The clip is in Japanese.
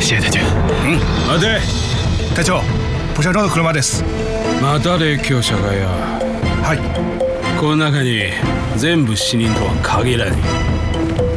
谢隊長。 待て。 隊長、ポシャロの車です。 また列強者がや。 はい。 この中に全部死人とは限らない。